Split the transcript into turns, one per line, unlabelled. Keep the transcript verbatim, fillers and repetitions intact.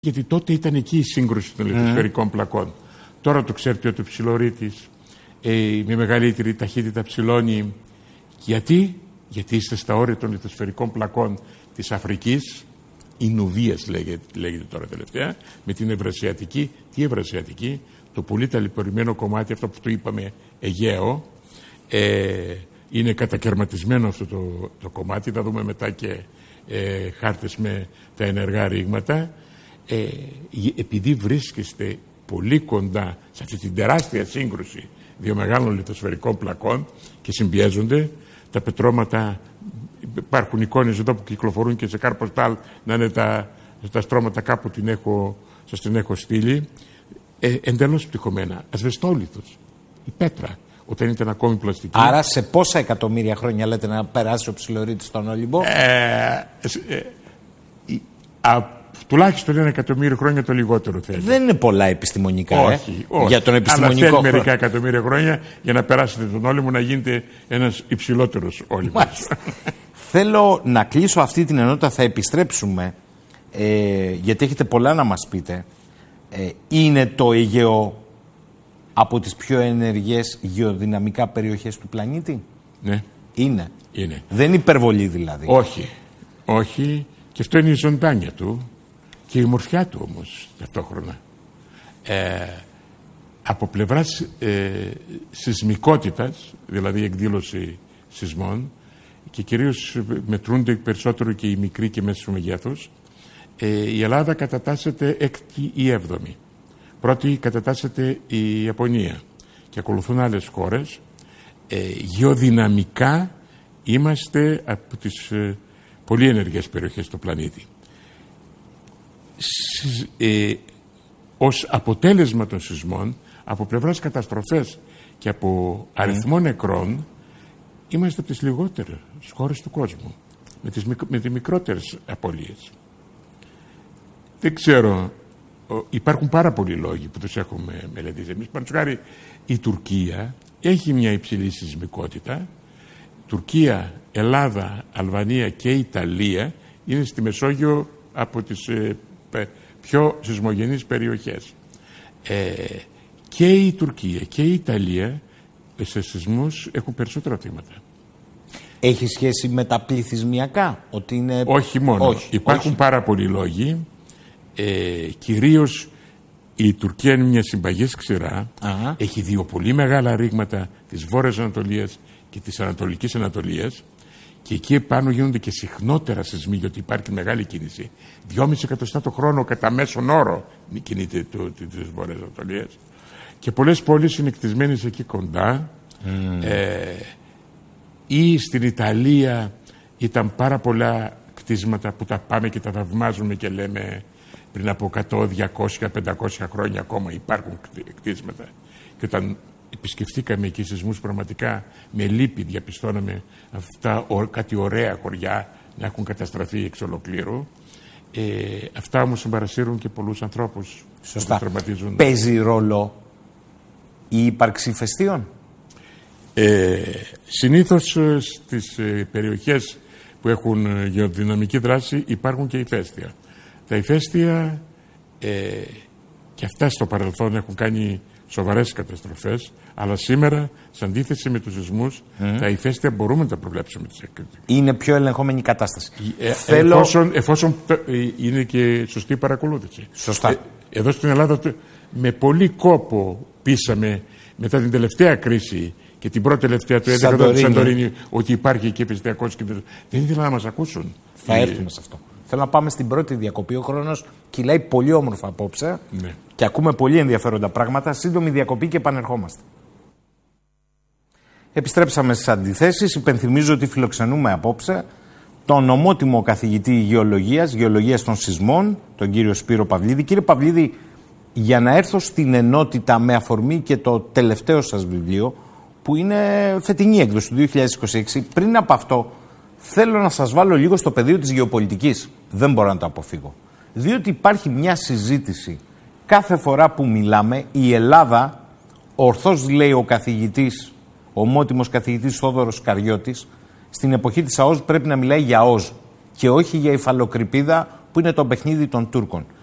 Γιατί τότε ήταν εκεί η σύγκρουση των λιθοσφαιρικών mm. πλακών. Τώρα το ξέρετε ότι ο ψιλορίτης ε, με μεγαλύτερη ταχύτητα ψηλώνει. Γιατί? Γιατί είστε στα όρια των λιθοσφαιρικών πλακών της Αφρικής, η Νουβίας λέγεται, λέγεται τώρα τελευταία, με την Ευρασιατική. Τι Ευρασιατική? Το πολύ ταλαιπωρημένο κομμάτι, αυτό που το είπαμε Αιγαίο, ε, είναι κατακαιρματισμένο αυτό το, το κομμάτι. Θα δούμε μετά και ε, χάρτες με τα ενεργά ρήγματα. Ε, επειδή βρίσκεστε πολύ κοντά σε αυτή την τεράστια σύγκρουση δύο μεγάλων λιθοσφαιρικών πλακών και συμπιέζονται τα πετρώματα, υπάρχουν εικόνες εδώ που κυκλοφορούν και σε Καρποστάλ να είναι τα, τα στρώματα, κάπου την έχω, σας την έχω στείλει, ε, εντελώς πτυχωμένα, ασβεστόλιθος, η πέτρα όταν ήταν ακόμη πλαστική.
Άρα σε πόσα εκατομμύρια χρόνια λέτε να περάσει ο ψιλορίτης στον Όλυμπο?
ε, ε, ε, α, Τουλάχιστον ένα εκατομμύριο χρόνια το λιγότερο θέλει.
Δεν είναι πολλά επιστημονικά,
όχι,
ε?
όχι.
Για τον επιστημονικό
αλλά θέλει μερικά εκατομμύρια χρόνια για να περάσετε τον Όλυμο να γίνετε ένας υψηλότερος Όλυμος.
Θέλω να κλείσω αυτή την ενότητα, θα επιστρέψουμε, ε, γιατί έχετε πολλά να μας πείτε. Ε, είναι το Αιγαίο από τις πιο ενεργές γεωδυναμικά περιοχές του πλανήτη?
Ναι.
Είναι.
είναι.
Δεν είναι υπερβολή δηλαδή?
Όχι. Όχι. Και αυτό είναι η ζωντάνια του. Και η μορφιά του όμως ταυτόχρονα. Ε, από πλευράς ε, σεισμικότητας, δηλαδή εκδήλωση σεισμών, και κυρίως μετρούνται περισσότερο και οι μικροί και μέσου μεγέθους, ε, η Ελλάδα κατατάσσεται έκτη ή έβδομη. Πρώτη κατατάσσεται η Ιαπωνία και ακολουθούν άλλες χώρες. Ε, γεωδυναμικά είμαστε από τις ε, πολύ ενεργές περιοχές του πλανήτη. Ε, ως αποτέλεσμα των σεισμών, από πλευράς καταστροφές και από αριθμό mm. νεκρών, είμαστε από τις λιγότερες χώρες του κόσμου, με τις, με τις μικρότερες απώλειες. Δεν ξέρω, υπάρχουν πάρα πολλοί λόγοι που τους έχουμε μελετήσει εμείς. Παραδείγματος χάρη, η Τουρκία έχει μια υψηλή σεισμικότητα. Τουρκία, Ελλάδα, Αλβανία και Ιταλία είναι στη Μεσόγειο από τις ε, πιο σεισμογενείς περιοχές. Ε, και η Τουρκία και η Ιταλία σε σεισμούς έχουν περισσότερα θύματα.
Έχει σχέση με τα πληθυσμιακά? Ότι είναι...
Όχι μόνο.
Όχι,
υπάρχουν
όχι.
πάρα πολλοί λόγοι. Ε, κυρίως η Τουρκία είναι μια συμπαγής ξηρά.
Αχα.
Έχει δύο πολύ μεγάλα ρήγματα της Βόρειας Ανατολίας και της Ανατολικής Ανατολίας. Και εκεί πάνω γίνονται και συχνότερα σεισμοί, γιατί υπάρχει μεγάλη κίνηση. Δυόμιση εκατοστά το χρόνο κατά μέσον όρο κινείται της Βόρειας Ανατολίας. Και πολλές πόλεις είναι κτισμένες εκεί κοντά. Mm. Ε, ή στην Ιταλία ήταν πάρα πολλά κτίσματα που τα πάμε και τα θαυμάζουμε και λέμε πριν από εκατό, διακόσια, πεντακόσια χρόνια ακόμα υπάρχουν κτίσματα. Και όταν επισκεφτήκαμε εκεί σεισμούς, πραγματικά με λύπη διαπιστώναμε αυτά κάτι ωραία χωριά να έχουν καταστραφεί εξ ολοκλήρου. Ε, αυτά όμως συμπαρασύρουν και πολλούς ανθρώπους.
Σωστά. Παίζει ρόλο η ύπαρξη ηφαιστείων?
Ε, συνήθως στις ε, περιοχές που έχουν γεωδυναμική δράση υπάρχουν και ηφαίστεια. Τα ηφαίστεια ε, και αυτά στο παρελθόν έχουν κάνει σοβαρές καταστροφές, αλλά σήμερα, σε αντίθεση με τους σεισμούς, mm. τα ηφαίστεια μπορούμε να τα προβλέψουμε.
Είναι πιο ελεγχόμενη η κατάσταση.
Ε, Θέλω... Εφόσον, εφόσον ε, είναι και σωστή παρακολούθηση.
Σωστά. Ε,
εδώ στην Ελλάδα με πολύ κόπο πείσαμε μετά την τελευταία κρίση και την πρώτη τελευταία του έντεκα του Σαντορίνη ότι υπάρχει και ηφαιστειακός κίνδυνος. Δεν ήθελαν να μας ακούσουν.
Θα ε... έρθουμε σε αυτό. Θέλω να πάμε στην πρώτη διακοπή. Ο χρόνος κυλάει πολύ όμορφα απόψε.
Ναι.
Και ακούμε πολύ ενδιαφέροντα πράγματα. Σύντομη διακοπή και επανερχόμαστε. Επιστρέψαμε στις αντιθέσεις. Υπενθυμίζω ότι φιλοξενούμε απόψε τον ομότιμο καθηγητή γεωλογίας, γεωλογίας των σεισμών, τον κύριο Σπύρο Παυλίδη. Κύριε Παυλίδη, για να έρθω στην ενότητα με αφορμή και το τελευταίο σας βιβλίο, που είναι φετινή έκδοση του δύο χιλιάδες είκοσι έξι, πριν από αυτό, θέλω να σας βάλω λίγο στο πεδίο της γεωπολιτικής. Δεν μπορώ να το αποφύγω. Διότι υπάρχει μια συζήτηση κάθε φορά που μιλάμε, η Ελλάδα, ορθώς λέει ο καθηγητής, ο ομότιμος καθηγητής Θόδωρος Καριώτης, στην εποχή της ΑΟΣ πρέπει να μιλάει για ΟΣ και όχι για υφαλοκρηπίδα που είναι το παιχνίδι των Τούρκων.